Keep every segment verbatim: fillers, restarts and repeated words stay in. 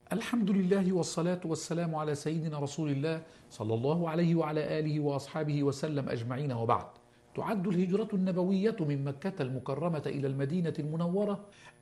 الحمد لله والصلاة والسلام على سيدنا رسول الله صلى الله عليه وعلى آله وأصحابه وسلم أجمعين، وبعد. تعد الهجرة النبوية من مكة المكرمة إلى المدينة المنورة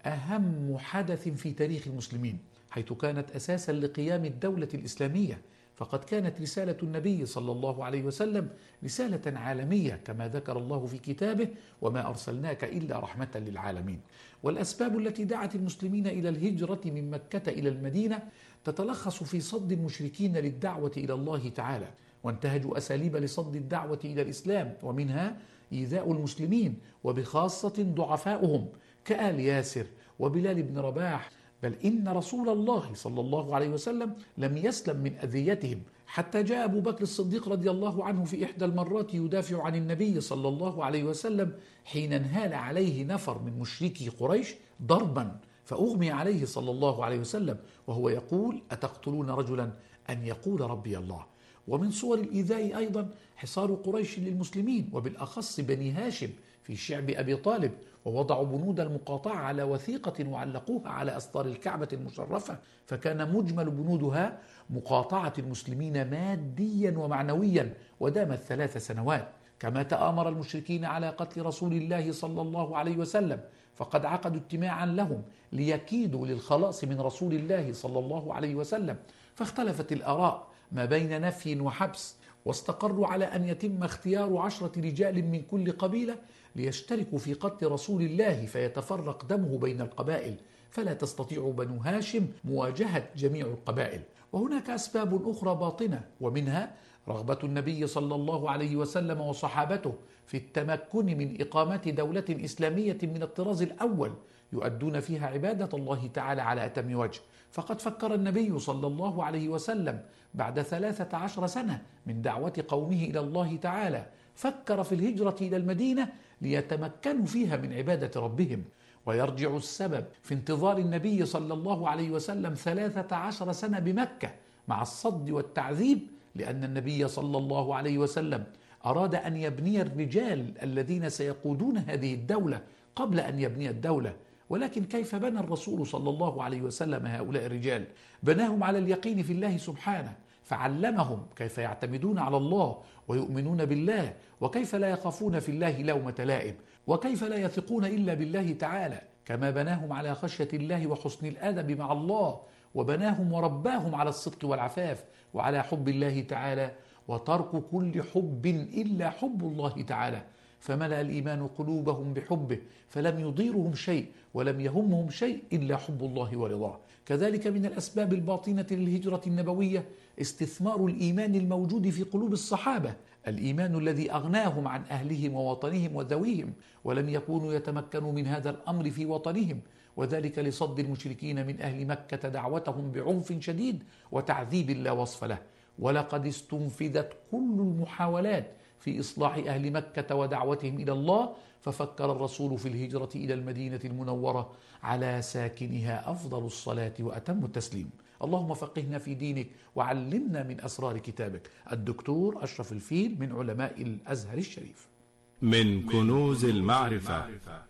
أهم حدث في تاريخ المسلمين، حيث كانت أساسا لقيام الدولة الإسلامية، فقد كانت رسالة النبي صلى الله عليه وسلم رسالة عالمية كما ذكر الله في كتابه: وما أرسلناك إلا رحمة للعالمين. والأسباب التي دعت المسلمين إلى الهجرة من مكة إلى المدينة تتلخص في صد المشركين للدعوة إلى الله تعالى، وانتهجوا أساليب لصد الدعوة إلى الإسلام، ومنها إيذاء المسلمين وبخاصة ضعفاؤهم كآل ياسر وبلال بن رباح، بل إن رسول الله صلى الله عليه وسلم لم يسلم من أذيتهم، حتى جاء أبو بكر الصديق رضي الله عنه في إحدى المرات يدافع عن النبي صلى الله عليه وسلم حين انهال عليه نفر من مشركي قريش ضربا، فأغمي عليه صلى الله عليه وسلم وهو يقول: أتقتلون رجلا أن يقول ربي الله. ومن صور الإيذاء أيضا حصار قريش للمسلمين، وبالأخص بني هاشم في شعب أبي طالب، ووضعوا بنود المقاطعة على وثيقة وعلقوها على أستار الكعبة المشرفة، فكان مجمل بنودها مقاطعة المسلمين ماديا ومعنويا، ودامت ثلاث سنوات. كما تآمر المشركين على قتل رسول الله صلى الله عليه وسلم، فقد عقدوا اجتماعا لهم ليكيدوا للخلاص من رسول الله صلى الله عليه وسلم، فاختلفت الآراء ما بين نفي وحبس، واستقروا على أن يتم اختيار عشرة رجال من كل قبيلة ليشتركوا في قتل رسول الله، فيتفرق دمه بين القبائل، فلا تستطيع بنو هاشم مواجهة جميع القبائل. وهناك أسباب أخرى باطنة، ومنها رغبة النبي صلى الله عليه وسلم وصحابته في التمكن من إقامة دولة إسلامية من الطراز الأول يؤدون فيها عبادة الله تعالى على أتم وجه، فقد فكر النبي صلى الله عليه وسلم بعد ثلاثة عشر سنة من دعوة قومه إلى الله تعالى، فكر في الهجرة إلى المدينة ليتمكنوا فيها من عبادة ربهم. ويرجع السبب في انتظار النبي صلى الله عليه وسلم ثلاثة عشر سنة بمكة مع الصد والتعذيب، لأن النبي صلى الله عليه وسلم أراد أن يبني الرجال الذين سيقودون هذه الدولة قبل أن يبني الدولة. ولكن كيف بنى الرسول صلى الله عليه وسلم هؤلاء الرجال؟ بناهم على اليقين في الله سبحانه، فعلمهم كيف يعتمدون على الله ويؤمنون بالله، وكيف لا يخافون في الله لومة لائم، وكيف لا يثقون إلا بالله تعالى. كما بناهم على خشية الله وحسن الأدب مع الله، وبناهم ورباهم على الصدق والعفاف وعلى حب الله تعالى، وترك كل حب إلا حب الله تعالى. فملأ الإيمان قلوبهم بحبه، فلم يضيرهم شيء ولم يهمهم شيء إلا حب الله ورضاه. كذلك من الأسباب الباطنة للهجرة النبوية استثمار الإيمان الموجود في قلوب الصحابة، الإيمان الذي أغناهم عن أهلهم ووطنهم وذويهم، ولم يكونوا يتمكنوا من هذا الأمر في وطنهم، وذلك لصد المشركين من أهل مكة دعوتهم بعنف شديد وتعذيب لا وصف له. ولقد استنفذت كل المحاولات في إصلاح أهل مكة ودعوتهم إلى الله، ففكر الرسول في الهجرة إلى المدينة المنورة على ساكنها أفضل الصلاة وأتم التسليم. اللهم فقهنا في دينك وعلمنا من أسرار كتابك. الدكتور أشرف الفيل من علماء الأزهر الشريف. من كنوز المعرفة،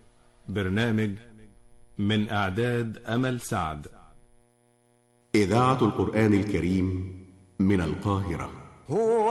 برنامج من إعداد أمل سعد. إذاعة القرآن الكريم من القاهرة.